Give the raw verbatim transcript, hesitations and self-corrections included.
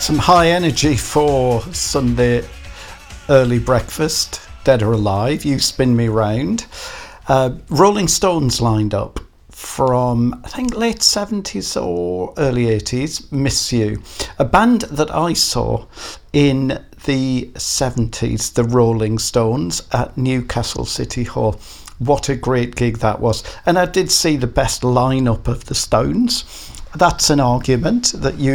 Some high energy for Sunday early breakfast, Dead or Alive, You Spin Me Round. Uh, Rolling Stones lined up from, I think, late seventies or early eighties, Miss You. A band that I saw in the seventies, the Rolling Stones, at Newcastle City Hall. What a great gig that was. And I did see the best lineup of the Stones. That's an argument that you